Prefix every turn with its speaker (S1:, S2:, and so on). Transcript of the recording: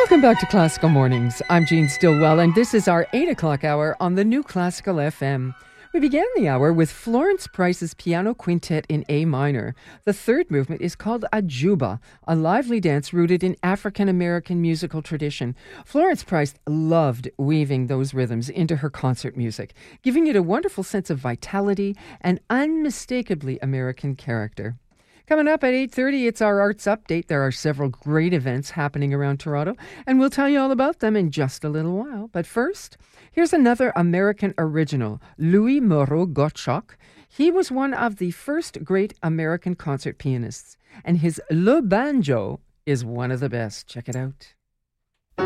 S1: Welcome back to Classical Mornings. I'm Jean Stillwell, and this is our 8 o'clock hour on the New Classical FM. We began the hour with Florence Price's Piano Quintet in A minor. The third movement is called Ajuba, a lively dance rooted in African-American musical tradition. Florence Price loved weaving those rhythms into her concert music, giving it a wonderful sense of vitality and unmistakably American character. Coming up at 8:30, it's our Arts Update. There are several great events happening around Toronto, and we'll tell you all about them in just a little while. But first, here's another American original, Louis Moreau Gottschalk. He was one of the first great American concert pianists, and his Le Banjo is one of the best. Check it out.